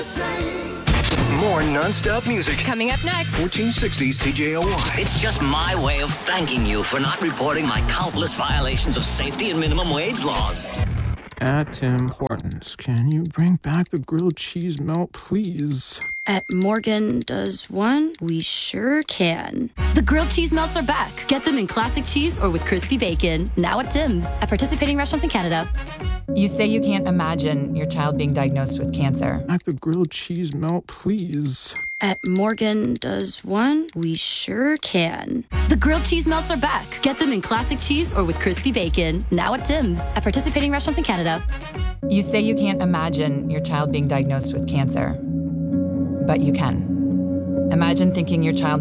More non-stop music. Coming up next. 1460 CJOY. It's just my way of thanking you for not reporting my countless violations of safety and minimum wage laws. At Tim Hortons, can you bring back the grilled cheese melt, please? At Morgan Does One, we sure can. The grilled cheese melts are back. Get them in classic cheese or with crispy bacon. Now at Tim's. At participating restaurants in Canada. You say you can't imagine your child being diagnosed with cancer. Back the grilled cheese melt, please. At Morgan Does One, we sure can. The grilled cheese melts are back. Get them in classic cheese or with crispy bacon. Now at Tim's. At participating restaurants in Canada. You say you can't imagine your child being diagnosed with cancer, but you can. Imagine thinking your child